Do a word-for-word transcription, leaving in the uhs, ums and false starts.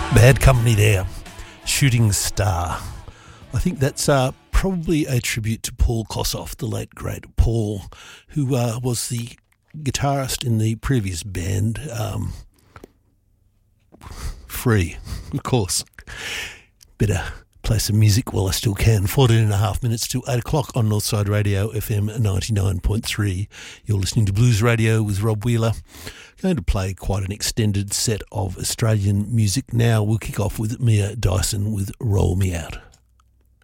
Bad Company there, Shooting Star. I think that's uh, probably a tribute to Paul Kossoff, the late great Paul, who uh, was the guitarist in the previous band, um, Free, of course. Better play some music while I still can. fourteen and a half minutes to eight o'clock on Northside Radio, F M ninety-nine point three. You're listening to Blues Radio with Rob Wheeler. Going to play quite an extended set of Australian music now. We'll kick off with Mia Dyson with Roll Me Out.